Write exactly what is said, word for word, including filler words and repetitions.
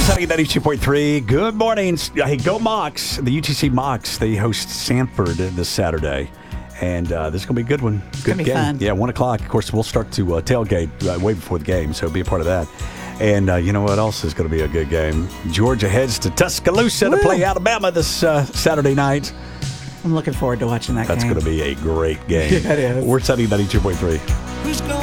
Sunny ninety-two point three. Good morning. Hey, go Mocs. The U T C Mocs, they host Sanford this Saturday. And uh, this is going to be a good one. It's good going to be game. fun. Yeah, one o'clock. Of course, we'll start to uh, tailgate uh, way before the game, so be a part of that. And uh, you know what else is going to be a good game? Georgia heads to Tuscaloosa Woo. to play Alabama this uh, Saturday night. I'm looking forward to watching that That's game. going to be a great game. Yeah, it is. We're Sunny ninety-two point three. Who's gonna